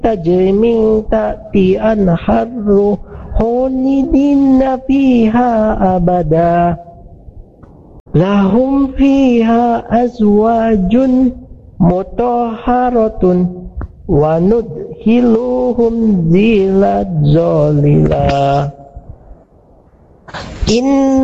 تجري من تحتها الأنهار خالدين فيها أبدا لهم فيها أزواج مطهرة وندخلهم ظلا ظليلا.